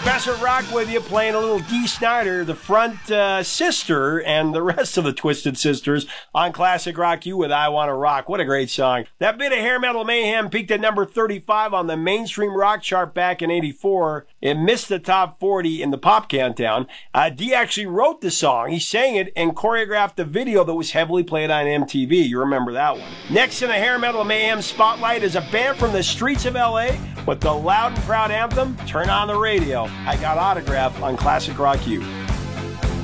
Professor Rock with you, playing a little Dee Snider, the front sister, and the rest of the Twisted Sisters on Classic Rock U with I Wanna Rock. What a great song. That bit of hair metal mayhem peaked at number 35 on the mainstream rock chart back in 84. It missed the top 40 in the pop countdown. Dee actually wrote the song. He sang it and choreographed the video that was heavily played on MTV. You remember that one. Next in the hair metal mayhem spotlight is a band from the streets of LA with the loud and proud anthem, Turn on the Radio. I Got Autograph on Classic Rock U.